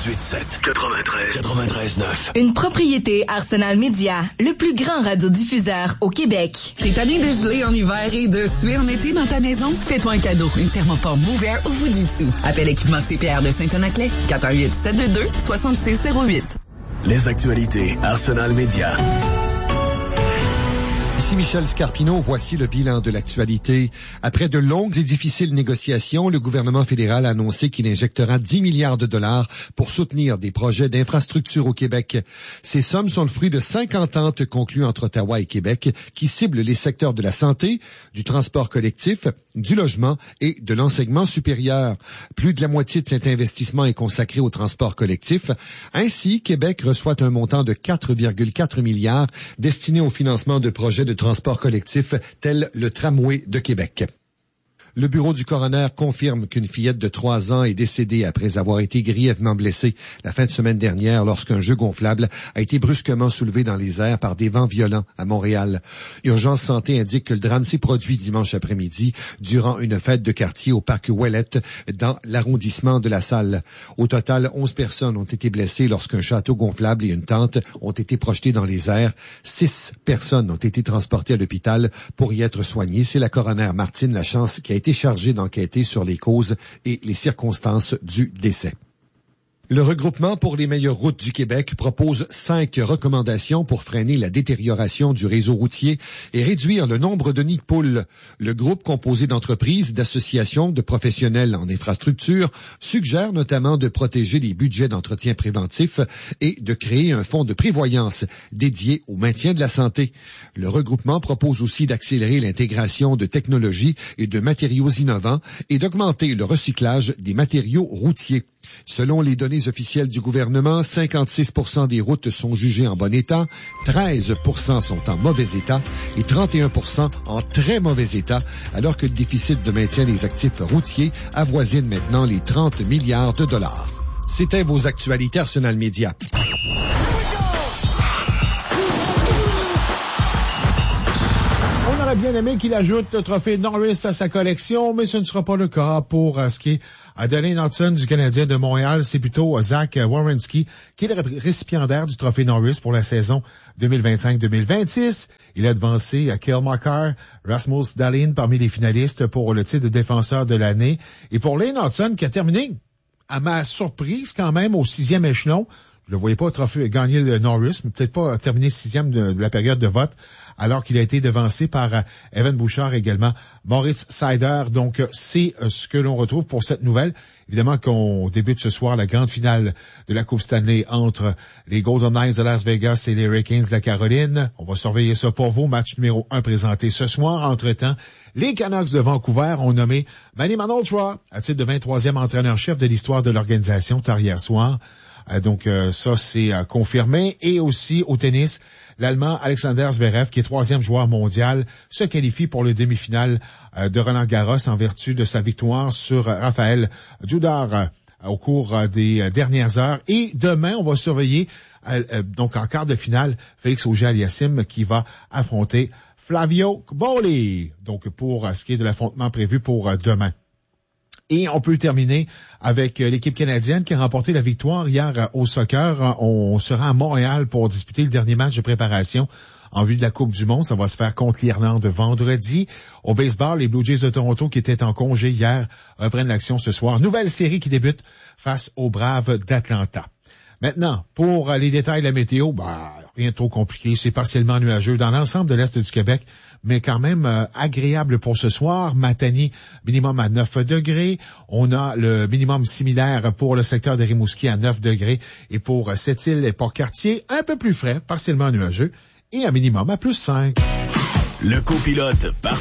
98.7, 93.9. Une propriété Arsenal Media, le plus grand radiodiffuseur au Québec. T'es tanné de geler en hiver et de suer en été dans ta maison? Fais-toi un cadeau, une thermopompe Mover au Fujitsu. Appelle Équipement CPR de Saint-Onaclet, 418-722-6608. Les actualités Arsenal Media. Ici Michel Scarpino, voici le bilan de l'actualité. Après de longues et difficiles négociations, le gouvernement fédéral a annoncé qu'il injectera 10 milliards de dollars pour soutenir des projets d'infrastructure au Québec. Ces sommes sont le fruit de 5 ententes conclues entre Ottawa et Québec qui ciblent les secteurs de la santé, du transport collectif, du logement et de l'enseignement supérieur. Plus de la moitié de cet investissement est consacré au transport collectif. Ainsi, Québec reçoit un montant de 4,4 milliards destiné au financement de projets de transport collectif tel le tramway de Québec. Le bureau du coroner confirme qu'une fillette de 3 ans est décédée après avoir été grièvement blessée la fin de semaine dernière lorsqu'un jeu gonflable a été brusquement soulevé dans les airs par des vents violents à Montréal. Urgence Santé indique que le drame s'est produit dimanche après-midi durant une fête de quartier au parc Ouellette dans l'arrondissement de La Salle. Au total, 11 personnes ont été blessées lorsqu'un château gonflable et une tente ont été projetés dans les airs. 6 personnes ont été transportées à l'hôpital pour y être soignées. C'est la coroner Martine Lachance qui a été chargé d'enquêter sur les causes et les circonstances du décès. Le regroupement pour les meilleures routes du Québec propose 5 recommandations pour freiner la détérioration du réseau routier et réduire le nombre de nids de poules. Le groupe, composé d'entreprises, d'associations, de professionnels en infrastructure, suggère notamment de protéger les budgets d'entretien préventif et de créer un fonds de prévoyance dédié au maintien de la santé. Le regroupement propose aussi d'accélérer l'intégration de technologies et de matériaux innovants et d'augmenter le recyclage des matériaux routiers. Selon les données officielles du gouvernement, 56% des routes sont jugées en bon état, 13% sont en mauvais état et 31% en très mauvais état, alors que le déficit de maintien des actifs routiers avoisine maintenant les 30 milliards de dollars. C'était vos actualités Arsenal Media. On aurait bien aimé qu'il ajoute le trophée Norris à sa collection, mais ce ne sera pas le cas pour ce qui est à Dwayne Hodgson du Canadien de Montréal. C'est plutôt Zach Werenski qui est le récipiendaire du trophée Norris pour la saison 2025-2026. Il a devancé Cale Makar, Rasmus Dahlin parmi les finalistes pour le titre de défenseur de l'année. Et pour Dwayne Hodgson qui a terminé, à ma surprise quand même, au 6e échelon. Je le voyais pas gagner le Norris, mais peut-être pas terminer 6e de la période de vote, alors qu'il a été devancé par Evan Bouchard également, Maurice Seider. Donc, c'est ce que l'on retrouve pour cette nouvelle. Évidemment qu'on débute ce soir la grande finale de la Coupe Stanley entre les Golden Knights de Las Vegas et les Hurricanes de la Caroline. On va surveiller ça pour vous. Match numéro 1 présenté ce soir. Entre-temps, les Canucks de Vancouver ont nommé Manny Malhotra à titre de 23e entraîneur-chef de l'histoire de l'organisation tard hier soir. Donc, ça, c'est confirmé. Et aussi, au tennis, l'Allemand Alexander Zverev, qui est 3e joueur mondial, se qualifie pour le demi-finale de Roland-Garros en vertu de sa victoire sur Raphaël Judar au cours des dernières heures. Et demain, on va surveiller, donc en quart de finale, Félix Auger-Aliassime qui va affronter Flavio Cobolli. Donc, pour ce qui est de l'affrontement prévu pour demain. Et on peut terminer avec l'équipe canadienne qui a remporté la victoire hier au soccer. On sera à Montréal pour disputer le dernier match de préparation en vue de la Coupe du Monde. Ça va se faire contre l'Irlande vendredi. Au baseball, les Blue Jays de Toronto qui étaient en congé hier reprennent l'action ce soir. Nouvelle série qui débute face aux Braves d'Atlanta. Maintenant, pour les détails de la météo, rien de trop compliqué. C'est partiellement nuageux dans l'ensemble de l'Est du Québec, mais quand même agréable pour ce soir. Matanie, minimum à 9 degrés. On a le minimum similaire pour le secteur de Rimouski à 9 degrés. Et pour Sept-Îles et Port-Cartier, un peu plus frais, partiellement nuageux, et un minimum à plus 5. Le copilote